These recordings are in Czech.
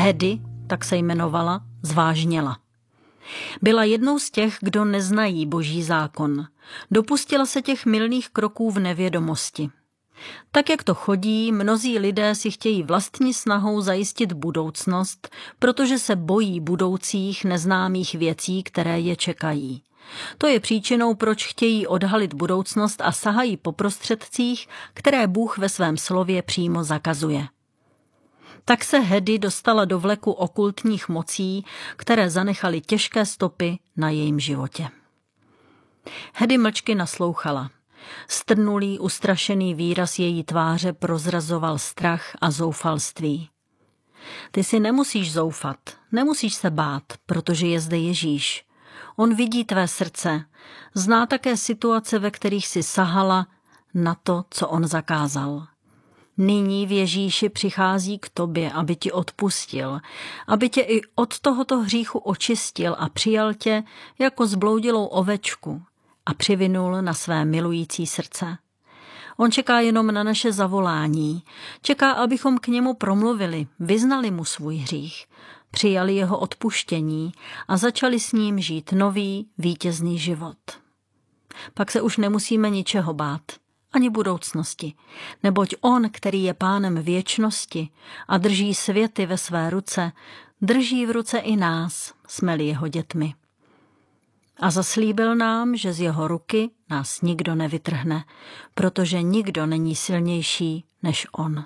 Hedy, tak se jmenovala, zvážněla. Byla jednou z těch, kdo neznají boží zákon. Dopustila se těch mylných kroků v nevědomosti. Tak, jak to chodí, mnozí lidé si chtějí vlastní snahou zajistit budoucnost, protože se bojí budoucích neznámých věcí, které je čekají. To je příčinou, proč chtějí odhalit budoucnost a sahají po prostředcích, které Bůh ve svém slově přímo zakazuje. Tak se Hedy dostala do vleku okultních mocí, které zanechaly těžké stopy na jejím životě. Hedy mlčky naslouchala. Strnulý, ustrašený výraz její tváře prozrazoval strach a zoufalství. Ty si nemusíš zoufat, nemusíš se bát, protože je zde Ježíš. On vidí tvé srdce, zná také situace, ve kterých si sahala na to, co on zakázal. Nyní v Ježíši přichází k tobě, aby ti odpustil, aby tě i od tohoto hříchu očistil a přijal tě jako zbloudilou ovečku a přivinul na své milující srdce. On čeká jenom na naše zavolání, čeká, abychom k němu promluvili, vyznali mu svůj hřích, přijali jeho odpuštění a začali s ním žít nový, vítězný život. Pak se už nemusíme ničeho bát, ani budoucnosti, neboť on, který je pánem věčnosti a drží světy ve své ruce, drží v ruce i nás, jsme-li jeho dětmi. A zaslíbil nám, že z jeho ruky nás nikdo nevytrhne, protože nikdo není silnější než on.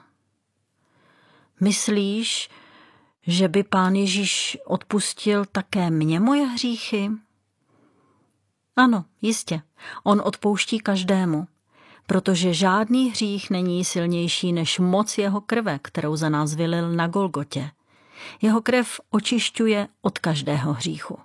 Myslíš, že by pán Ježíš odpustil také mě moje hříchy? Ano, jistě, on odpouští každému, protože žádný hřích není silnější než moc jeho krve, kterou za nás vylil na Golgotě. Jeho krev očišťuje od každého hříchu.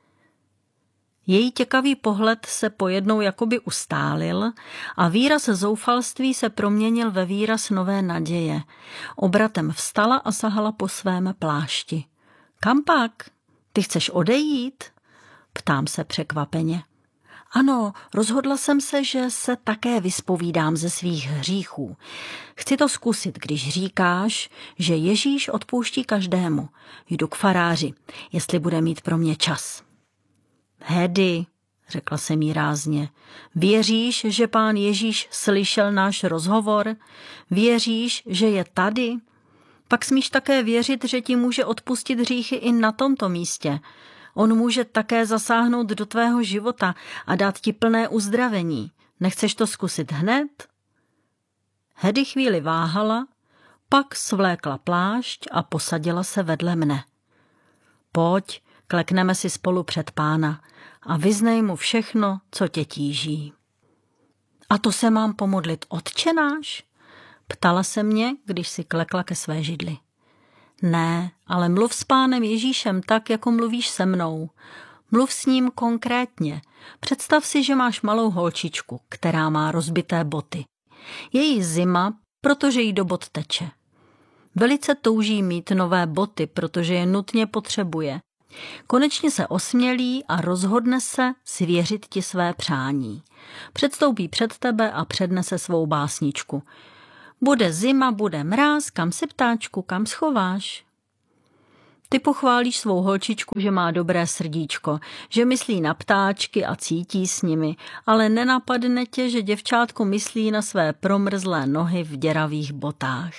Její těkavý pohled se pojednou jakoby ustálil a výraz zoufalství se proměnil ve výraz nové naděje. Obratem vstala a sahala po svém plášti. Kam pak? Ty chceš odejít? Ptám se překvapeně. Ano, rozhodla jsem se, že se také vyspovídám ze svých hříchů. Chci to zkusit, když říkáš, že Ježíš odpouští každému. Jdu k faráři, jestli bude mít pro mě čas. Hedy, řekla jsem jí rázně, věříš, že pán Ježíš slyšel náš rozhovor? Věříš, že je tady? Pak smíš také věřit, že ti může odpustit hříchy i na tomto místě. On může také zasáhnout do tvého života a dát ti plné uzdravení. Nechceš to zkusit hned? Hedy chvíli váhala, pak svlékla plášť a posadila se vedle mne. Pojď, klekneme si spolu před pána a vyznej mu všechno, co tě tíží. A to se mám pomodlit Otče náš? Ptala se mě, když si klekla ke své židli. Ne, ale mluv s pánem Ježíšem tak, jako mluvíš se mnou. Mluv s ním konkrétně. Představ si, že máš malou holčičku, která má rozbité boty. Je jí zima, protože jí do bot teče. Velice touží mít nové boty, protože je nutně potřebuje. Konečně se osmělí a rozhodne se svěřit ti své přání. Předstoupí před tebe a přednese svou básničku. Bude zima, bude mráz, kam si ptáčku, kam schováš? Ty pochválíš svou holčičku, že má dobré srdíčko, že myslí na ptáčky a cítí s nimi, ale nenapadne tě, že děvčátko myslí na své promrzlé nohy v děravých botách.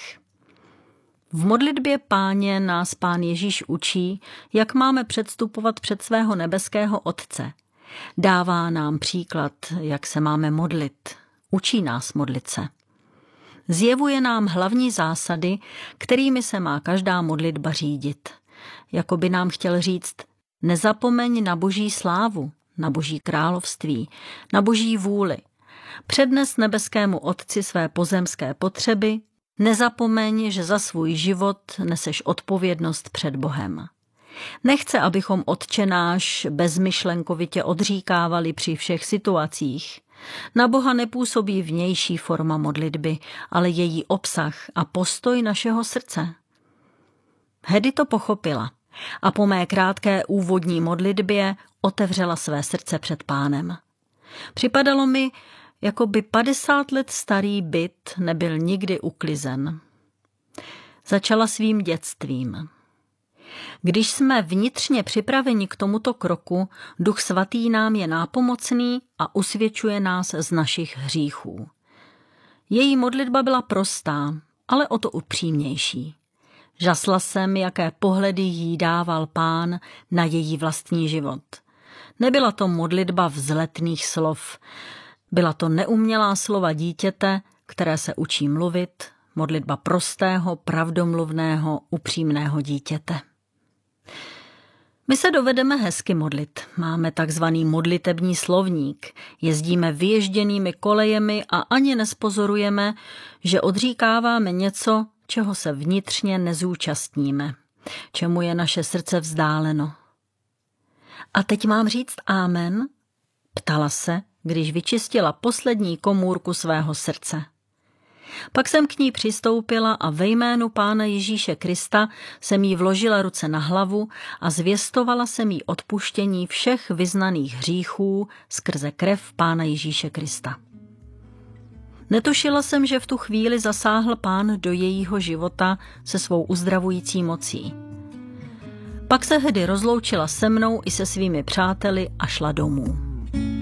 V modlitbě Páně nás Pán Ježíš učí, jak máme předstupovat před svého nebeského Otce. Dává nám příklad, jak se máme modlit. Učí nás modlit se. Zjevuje nám hlavní zásady, kterými se má každá modlitba řídit. Jako by nám chtěl říct, nezapomeň na boží slávu, na boží království, na boží vůli. Přednes nebeskému Otci své pozemské potřeby, nezapomeň, že za svůj život neseš odpovědnost před Bohem. Nechce, abychom Otče náš bezmyšlenkovitě odříkávali při všech situacích. Na Boha nepůsobí vnější forma modlitby, ale její obsah a postoj našeho srdce. Hedy to pochopila a po mé krátké úvodní modlitbě otevřela své srdce před Pánem. Připadalo mi, jako by 50 let starý byt nebyl nikdy uklizen. Začala svým dětstvím. Když jsme vnitřně připraveni k tomuto kroku, Duch Svatý nám je nápomocný a usvědčuje nás z našich hříchů. Její modlitba byla prostá, ale o to upřímnější. Žasla jsem, jaké pohledy jí dával Pán na její vlastní život. Nebyla to modlitba vzletných slov, byla to neumělá slova dítěte, které se učí mluvit, modlitba prostého, pravdomluvného, upřímného dítěte. My se dovedeme hezky modlit. Máme takzvaný modlitební slovník. Jezdíme vyježděnými kolejemi a ani nespozorujeme, že odříkáváme něco, čeho se vnitřně nezúčastníme, čemu je naše srdce vzdáleno. A teď mám říct amen? Ptala se, když vyčistila poslední komůrku svého srdce. Pak jsem k ní přistoupila a ve jménu Pána Ježíše Krista jsem jí vložila ruce na hlavu a zvěstovala jsem jí odpuštění všech vyznaných hříchů skrze krev Pána Ježíše Krista. Netušila jsem, že v tu chvíli zasáhl Pán do jejího života se svou uzdravující mocí. Pak se Hedy rozloučila se mnou i se svými přáteli a šla domů.